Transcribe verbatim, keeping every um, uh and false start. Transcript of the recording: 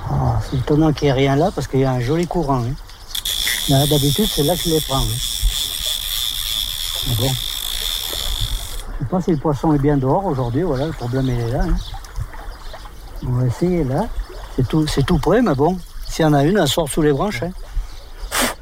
Oh, c'est étonnant qu'il n'y ait rien là parce qu'il y a un joli courant. Hein. Là, d'habitude, c'est là que je les prends. Hein. Mais bon. Je ne sais pas si le poisson est bien dehors aujourd'hui. Voilà, le problème il est là. Hein. On va essayer là. C'est tout, c'est tout près, mais bon. S'il y en a une, elle sort sous les branches. Hein.